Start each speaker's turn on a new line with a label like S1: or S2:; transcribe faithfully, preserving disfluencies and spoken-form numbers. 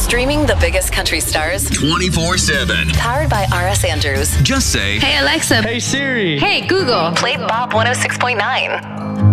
S1: Streaming the biggest country stars
S2: twenty-four seven.
S1: Powered by R S Andrews.
S2: Just say,
S3: Hey Alexa.
S4: Hey Siri.
S3: Hey Google.
S1: Play Bop one oh six point nine.